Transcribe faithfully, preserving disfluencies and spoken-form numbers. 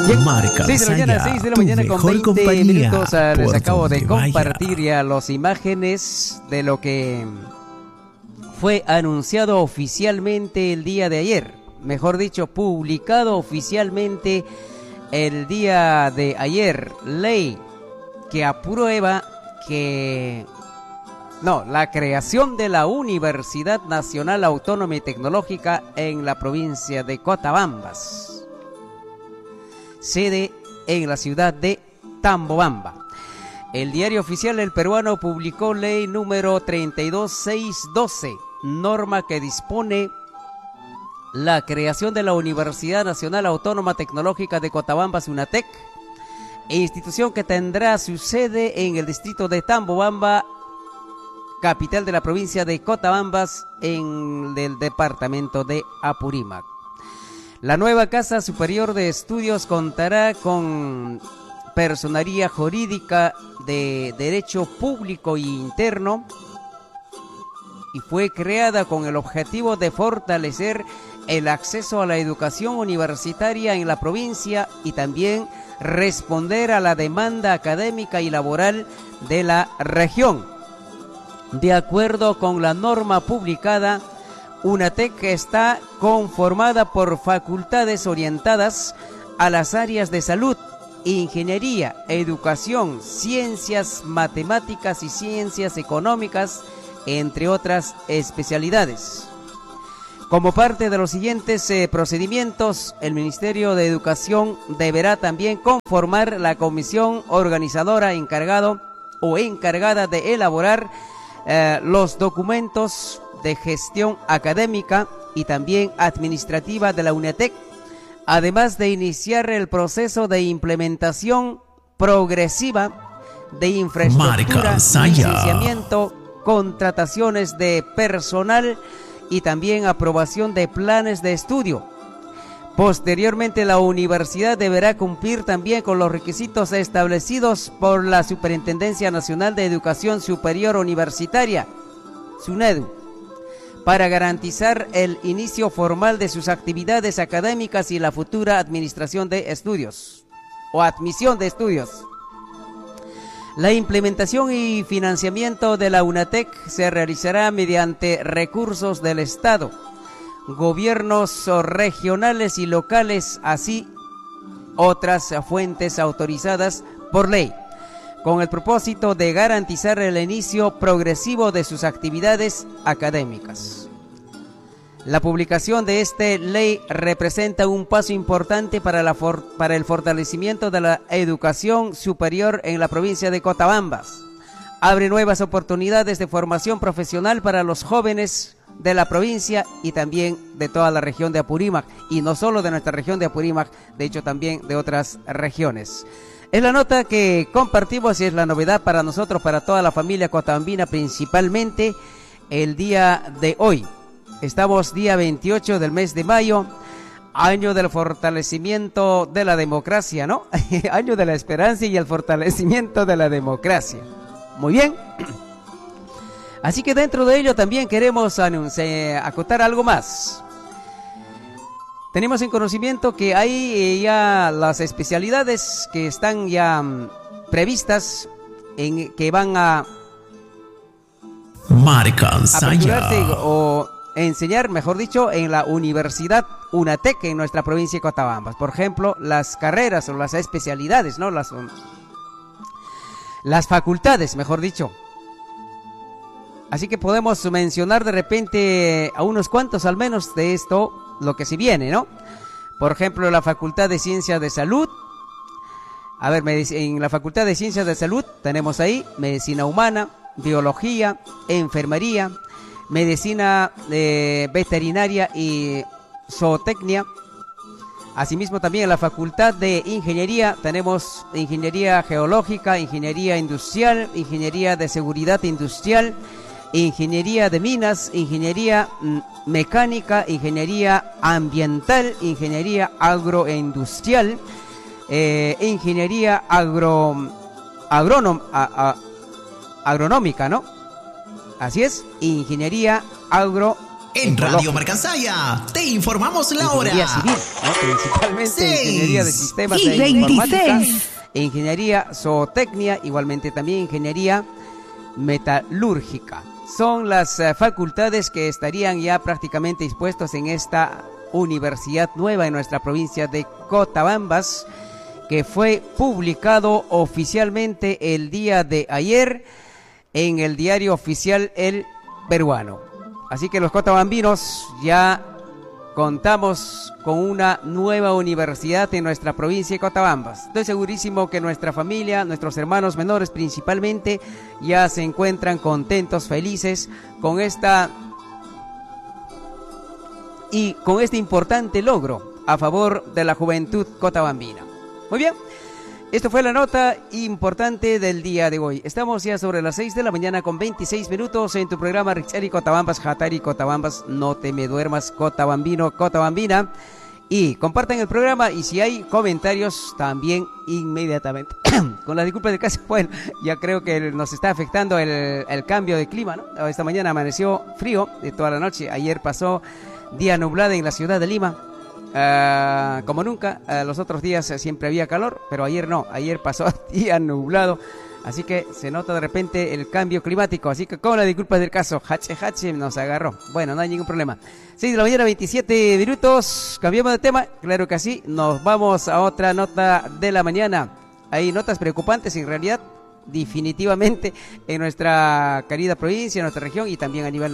Marca seis de la mañana, seis de la mañana con veinte minutos. Uh, les acabo de compartir ya las imágenes de lo que fue anunciado oficialmente el día de ayer. Mejor dicho, publicado oficialmente el día de ayer. Ley que aprueba que... No, la creación de la Universidad Nacional Autónoma y Tecnológica en la provincia de Cotabambas. Sede en la ciudad de Tambobamba. El diario oficial El Peruano publicó ley número treinta y dos mil seiscientos doce, norma que dispone la creación de la Universidad Nacional Autónoma Tecnológica de Cotabambas, UNATEC, institución que tendrá su sede en el distrito de Tambobamba, capital de la provincia de Cotabambas, en el departamento de Apurímac. La nueva Casa Superior de Estudios contará con personería jurídica de derecho público e interno y fue creada con el objetivo de fortalecer el acceso a la educación universitaria en la provincia y también responder a la demanda académica y laboral de la región. De acuerdo con la norma publicada, UNATEC está conformada por facultades orientadas a las áreas de salud, ingeniería, educación, ciencias matemáticas y ciencias económicas, entre otras especialidades. Como parte de los siguientes eh, procedimientos, el Ministerio de Educación deberá también conformar la comisión organizadora encargado o encargada de elaborar eh, los documentos de gestión académica y también administrativa de la UNATEC, además de iniciar el proceso de implementación progresiva de infraestructura, licenciamiento, contrataciones de personal y también aprobación de planes de estudio. Posteriormente, la universidad deberá cumplir también con los requisitos establecidos por la Superintendencia Nacional de Educación Superior Universitaria, SUNEDU, para garantizar el inicio formal de sus actividades académicas y la futura administración de estudios o admisión de estudios. La implementación y financiamiento de la UNATEC se realizará mediante recursos del Estado, gobiernos regionales y locales, así otras fuentes autorizadas por ley, con el propósito de garantizar el inicio progresivo de sus actividades académicas. La publicación de esta ley representa un paso importante para, la for- para el fortalecimiento de la educación superior en la provincia de Cotabambas. Abre nuevas oportunidades de formación profesional para los jóvenes de la provincia y también de toda la región de Apurímac, y no solo de nuestra región de Apurímac, de hecho también de otras regiones. Es la nota que compartimos y es la novedad para nosotros, para toda la familia cotabambina, principalmente el día de hoy. Estamos día veintiocho del mes de mayo, año del fortalecimiento de la democracia, ¿no? Año de la esperanza y el fortalecimiento de la democracia. Muy bien. Así que dentro de ello también queremos anunciar, acotar algo más. Tenemos en conocimiento que hay eh, ya las especialidades que están ya um, previstas, en que van a aperturarse o enseñar, mejor dicho, en la Universidad UNATEC en nuestra provincia de Cotabambas. Por ejemplo, las carreras o las especialidades, ¿no? Las, las facultades, mejor dicho. Así que podemos mencionar de repente a unos cuantos al menos de esto, lo que se viene, ¿no? Por ejemplo, la Facultad de Ciencias de Salud. A ver, en la Facultad de Ciencias de Salud tenemos ahí Medicina Humana, Biología, Enfermería, Medicina eh, Veterinaria y Zootecnia. Asimismo, también en la Facultad de Ingeniería tenemos Ingeniería Geológica, Ingeniería Industrial, Ingeniería de Seguridad Industrial, Ingeniería de Minas, Ingeniería Mecánica, Ingeniería Ambiental, Ingeniería Agroindustrial, eh, Ingeniería agro, agronom, a, a, Agronómica, ¿no? Así es, Ingeniería Agro En Radio Marcansaya te informamos la hora. Ingeniería civil, ¿no? Principalmente seis. Ingeniería de sistemas y de informática, ingeniería zootecnia, igualmente también ingeniería metalúrgica. Son las uh, facultades que estarían ya prácticamente dispuestos en esta universidad nueva en nuestra provincia de Cotabambas, que fue publicado oficialmente el día de ayer en el diario oficial El Peruano. Así que los cotabambinos ya contamos con una nueva universidad en nuestra provincia de Cotabambas. Estoy segurísimo que nuestra familia, nuestros hermanos menores principalmente, ya se encuentran contentos, felices con esta y con este importante logro a favor de la juventud cotabambina. Muy bien. Esto fue la nota importante del día de hoy. Estamos ya sobre las seis de la mañana con veintiséis minutos en tu programa Richari Cotabambas, Hatari Cotabambas, no te me duermas Cotabambino, Cotabambina. Y compartan el programa y si hay comentarios también inmediatamente. Con la disculpa del caso, bueno, ya creo que nos está afectando el, el cambio de clima, ¿no? Esta mañana amaneció frío de toda la noche, ayer pasó día nublado en la ciudad de Lima. Uh, como nunca, uh, los otros días uh, siempre había calor, pero ayer no, ayer pasó día nublado, así que se nota de repente el cambio climático, así que con la disculpa del caso, Hache Hache nos agarró, bueno, no hay ningún problema. seis de la mañana, veintisiete minutos, cambiamos de tema, claro que sí, nos vamos a otra nota de la mañana. Hay notas preocupantes en realidad, definitivamente, en nuestra querida provincia, en nuestra región y también a nivel nacional.